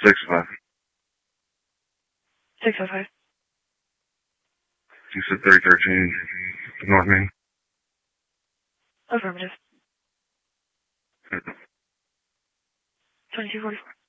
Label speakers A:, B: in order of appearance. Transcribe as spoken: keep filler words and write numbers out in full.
A: Six five.
B: Six oh five.
A: You said thirty thirteen, North Main.
B: Affirmative. Twenty-two forty-four.